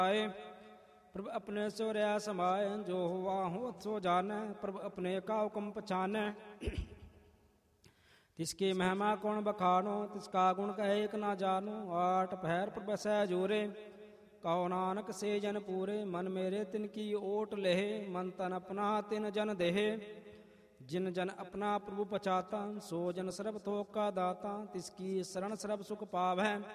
आए। प्रभु अपने सो रहा समाए, जो हुआ हो सो जाने। प्रभु अपने का हुक्म पछाने, तिसकी महिमा कौन बखानो। तिसका गुण कहे एक ना जानो। आठ पहर प्रभु सह जोरे, कहो नानक से जन पूरे। मन मेरे तिनकी ओट लेहे, मन तन अपना तिन जन देहे। जिन जन अपना प्रभु पचाता, सो जन सर्ब थोक का दाता। तिसकी शरण सर्ब सुख पावै।